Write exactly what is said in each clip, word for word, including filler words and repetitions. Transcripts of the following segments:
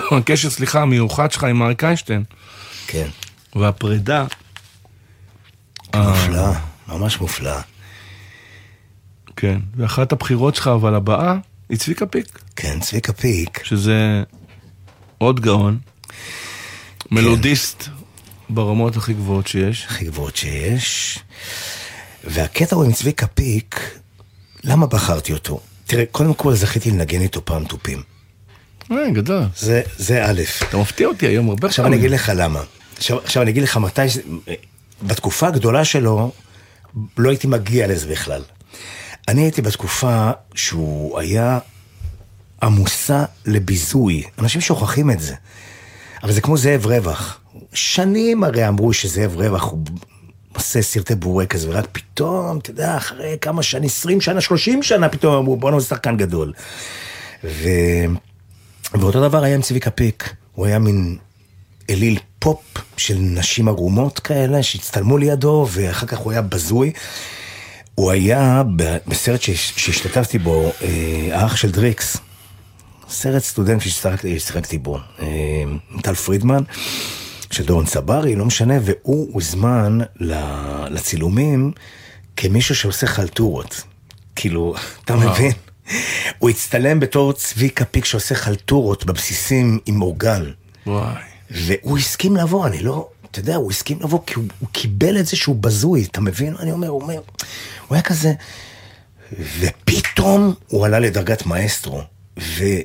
הקשר, סליחה, המיוחד שלך עם אריק איינשטיין. כן. והפרידה. מופלא, ממש מופלא. כן, ואחת הבחירות שלך, אבל הבאה, היא צביקה פיק. כן, צביקה פיק. שזה עוד גאון. מלודיסט ברמות הכי גבוהות שיש. הכי גבוהות שיש. והקטע הוא עם צביקה פיק, למה בחרתי אותו? תראה, קודם כל זכיתי לנגן איתו פעם טופים. אה, גדול. זה, זה א'. אתה מפתיע אותי היום הרבה. עכשיו אני אגיד לך למה. עכשיו, עכשיו אני אגיד לך מתי, בתקופה הגדולה שלו, לא הייתי מגיע לזה בכלל. אני הייתי בתקופה שהוא היה עמוסה לביזוי. אנשים שוכחים את זה. אבל זה כמו זאב רווח. שנים הרי אמרו שזאב רווח הוא עושה סרטי בורקס, ורק פתאום, אתה יודע, אחרי כמה שנים, עשרים שנה, שלושים שנה, פתאום אמרו, בוא נעשה שחקן גדול. ו... ואותו דבר היה עם צביקה פיק. הוא היה מין אליל פופ של נשים ערומות כאלה, שהצטלמו לידו, ואחר כך הוא היה בזוי. הוא היה בסרט שהשתתפתי בו, האח של דריקס, סרט סטודנט שהשתתפתי בו, טל פרידמן, של דורון צברי, לא משנה, והוא הוזמן לצילומים כמישהו שעושה חלטורות. כאילו, אתה מבין? הוא הצטלם בתור צביקה פיק שעושה חלטורות בבסיסים עם אורגן. וואי. והוא הסכים לבוא, אני לא... אתה יודע, הוא הסכים לבוא, כי הוא, הוא קיבל את זה שהוא בזוי, אתה מבין? אני אומר, הוא אומר, הוא היה כזה, ופתאום הוא עלה לדרגת מאסטרו, ואני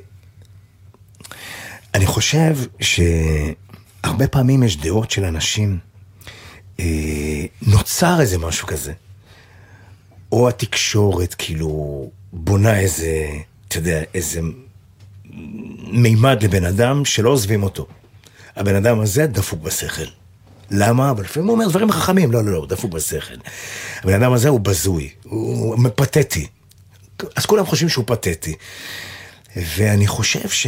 חושב שהרבה פעמים יש דעות של אנשים, אה, נוצר איזה משהו כזה, או התקשורת, כאילו, בונה איזה, אתה יודע, איזה מימד לבן אדם שלא עוזבים אותו. הבן אדם הזה דפוק בשכל. למה? אבל לפעמים הוא אומר דברים חכמים. לא, לא, לא, הוא דפוק בשכל. הבן אדם הזה הוא בזוי, הוא פתטי. אז כולם חושבים שהוא פתטי. ואני חושב ש...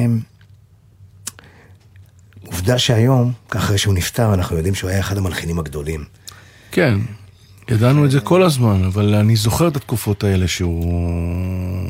עובדה שהיום, אחרי שהוא נפטר, אנחנו יודעים שהוא היה אחד המלחינים הגדולים. כן, ידענו את זה כל הזמן, אבל אני זוכר את התקופות האלה שהוא...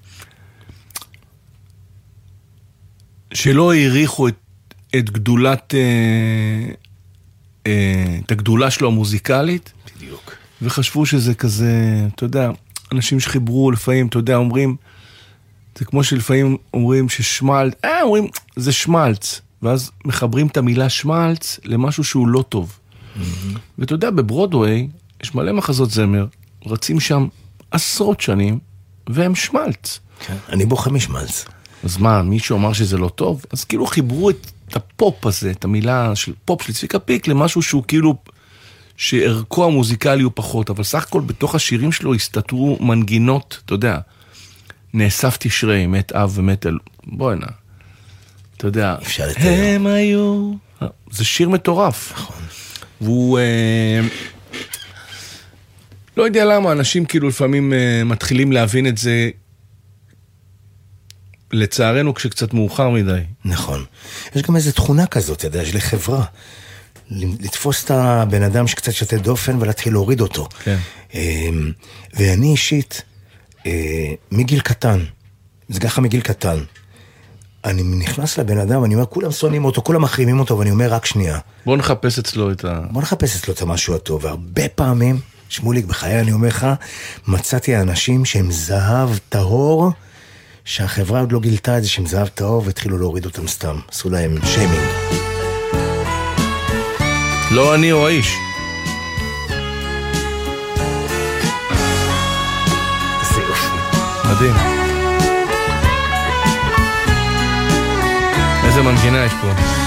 שלא העריכו את את גדולת, אה, אה, את הגדולה שלו המוזיקלית. בדיוק. וחשבו שזה כזה, אתה יודע, אנשים שחיברו לפעמים, אתה יודע, אומרים, זה כמו שלפעמים אומרים ששמלץ, אה, אומרים, זה שמלץ. ואז מחברים את המילה שמלץ למשהו שהוא לא טוב. Mm-hmm. ואתה יודע, בברודווי, יש מלא מחזות זמר, רצים שם עשרות שנים, והם שמלץ. כן, אני בוכה משמלץ. אז מה, מישהו אמר שזה לא טוב? אז כאילו חיברו את את הפופ הזה, את המילה של פופ של צביקה פיק, למשהו שהוא כאילו, שערכו המוזיקלי הוא פחות, אבל סך הכל בתוך השירים שלו הסתתרו מנגינות, אתה יודע, נאסף תשרי, מת אב ומת אל, בוא הנה, אתה יודע, הם היו, זה שיר מטורף. נכון. והוא, אה, לא יודע למה, אנשים כאילו לפעמים אה, מתחילים להבין את זה, לצערנו כשקצת מאוחר מדי. נכון. יש גם איזו תכונה כזאת, אתה יודע, יש לחברה. לתפוס את הבן אדם שקצת שתה דופן ולהתחיל להוריד אותו. כן. ואני אישית, מגיל קטן, זה ככה מגיל קטן, אני נכנס לבן אדם, ואני אומר, כולם שונאים אותו, כולם מחרימים אותו, ואני אומר, רק שנייה. בוא נחפש אצלו את ה... בוא נחפש אצלו את המשהו הטוב, והרבה פעמים, שמוליק, בחיי אני אומר לך, מצאתי אנשים שהם זהב טהור, שהחברה עוד לא גילתה את זה שהם זהב טהור, והתחילו להוריד אותם סתם. עשו להם שיימינג. לא אני או האיש. זה יופי. מדהים. איזה מנגינה יש פה.